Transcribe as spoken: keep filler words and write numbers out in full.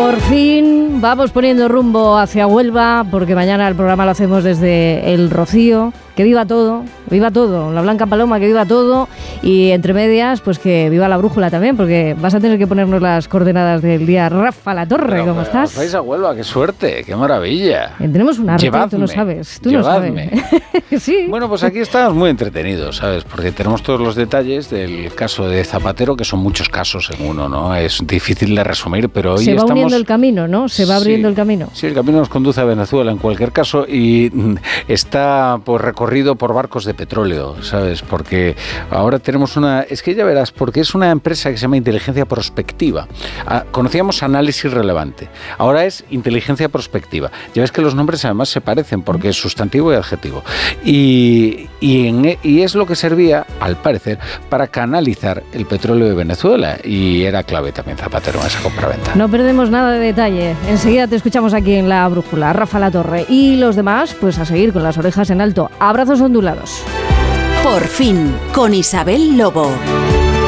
Por fin vamos poniendo rumbo hacia Huelva, porque mañana el programa lo hacemos desde El Rocío. Que viva todo, viva todo, la Blanca Paloma, que viva todo, y entre medias, pues que viva la brújula también, porque vas a tener que ponernos las coordenadas del día. Rafa Latorre, pero, ¿cómo pero, estás? Vais a Huelva, qué suerte, qué maravilla. Eh, tenemos un arte, llevadme, tú lo sabes, tú llevadme. lo sabes. Sí. Bueno, pues aquí estamos muy entretenidos, ¿sabes? Porque tenemos todos los detalles del caso de Zapatero, que son muchos casos en uno, ¿no? Es difícil de resumir, pero hoy Se va estamos... uniendo el camino, ¿no? Se va abriendo sí, el camino. Sí, el camino nos conduce a Venezuela en cualquier caso, y está pues recorrido por barcos de petróleo, ¿sabes? Porque ahora tenemos una... Es que ya verás, porque es una empresa que se llama Inteligencia Prospectiva. Ah, conocíamos Análisis Relevante. Ahora es Inteligencia Prospectiva. Ya ves que los nombres además se parecen, porque es sustantivo y adjetivo. Y, y, en, y es lo que servía, al parecer, para canalizar el petróleo de Venezuela. Y era clave también Zapatero en esa compraventa. No perdemos nada de detalle. Enseguida te escuchamos aquí en La Brújula. Rafa Latorre. Y los demás, pues a seguir con las orejas en alto. Abrazos ondulados. Por fin, con Isabel Lobo.